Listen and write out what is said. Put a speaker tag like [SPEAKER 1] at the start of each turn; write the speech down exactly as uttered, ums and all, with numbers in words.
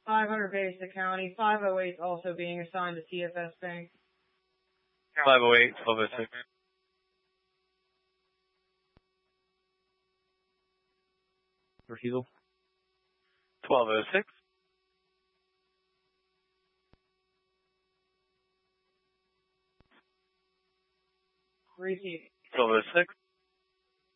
[SPEAKER 1] five hundred Basic County, five oh eight also being assigned to T F S Bank.
[SPEAKER 2] five oh eight, twelve oh six.
[SPEAKER 3] Refusal.
[SPEAKER 2] twelve oh six.
[SPEAKER 1] Repeat.
[SPEAKER 2] twelve oh six.